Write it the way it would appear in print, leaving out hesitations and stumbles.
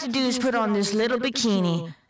to do is put on this little bikini.